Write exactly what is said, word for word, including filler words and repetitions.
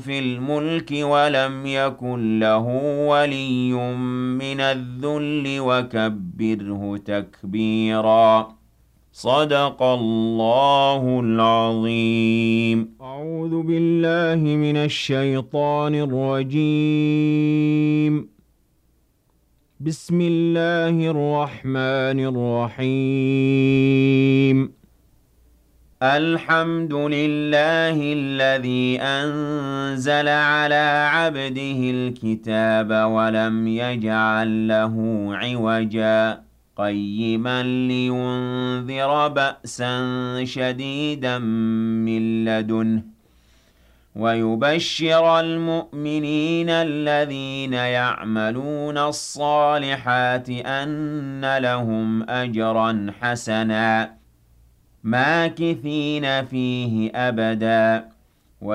في الملك ولم يكن له ولي من الذل وكبره تكبيرا. صدق الله العظيم. أعوذ بالله من الشيطان الرجيم. بسم الله الرحمن الرحيم. الحمد لله الذي أنزل على عبده الكتاب ولم يجعل له عوجا قيما لينذر بأسا شديدا من لدنه ويبشر المؤمنين الذين يعملون الصالحات أن لهم أجرا حسنا ماكثين فيه أبدا